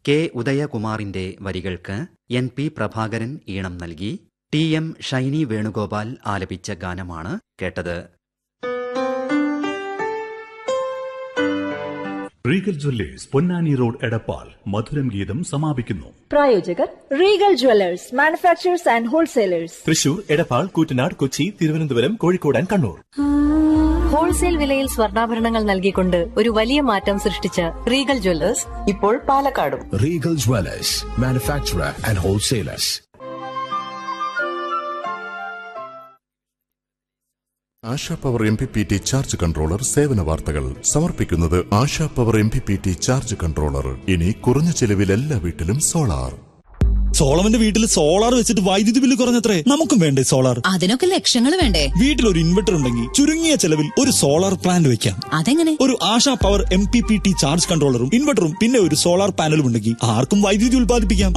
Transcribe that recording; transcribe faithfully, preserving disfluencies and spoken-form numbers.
K ഉദയകുമാറിന്റെ വരികൾക്ക് N P Prabhakaran ഈണം നൽകി. ടി എം ഷൈനി വേണുഗോപാൽ ആലപിച്ച ഗാനമാണ് കേട്ടത്. Regal Jewellers Ponnani road Edappal മധുരം ഗീതം സമാപിക്കുന്നു. പ്രായോജകർ Regal Jewellers manufacturers and wholesalers, Thrissur, Edappal, Koottanad, Kochi, Thiruvananthapuram, Kozhikode and Kannur. Wholesale വിലയിൽ സ്വർണ്ണാഭരണങ്ങൾ നൽകിക്കൊണ്ട് ഒരു വലിയ മാറ്റം സൃഷ്ടിച്ച റീഗൽ ജ്വല്ലേഴ്സ് ഇപ്പോൾ പാലക്കാടും. Regal Jewellers manufacturer and wholesalers. ASHA power M P P T charge controller സേവന വാർത്തകൾ സമർപ്പിക്കുന്നത് ASHA power M P P T charge controller. ഇനി കുറഞ്ഞ ചെലവിൽ എല്ലാ വീട്ടിലും സോളാർ. സോളവന്റെ വീട്ടിൽ സോളാർ വെച്ചിട്ട് വൈദ്യുതി ബില്ല് കുറഞ്ഞത്രേ. നമുക്കും വേണ്ടേ സോളാർ? അതിനൊക്കെ ലക്ഷങ്ങൾ വേണ്ടേ? വീട്ടിൽ ഒരു ഇൻവെർട്ടർ ഉണ്ടെങ്കിൽ ചുരുങ്ങിയ ചെലവിൽ ഒരു സോളാർ പ്ലാന്റ് വെക്കാം. അതെങ്ങനെ? ഒരു ASHA power M P P T charge കൺട്രോളറും ഇൻവെർട്ടറും പിന്നെ ഒരു സോളാർ പാനലും ഉണ്ടെങ്കിൽ ആർക്കും വൈദ്യുതി ഉൽപ്പാദിപ്പിക്കാം.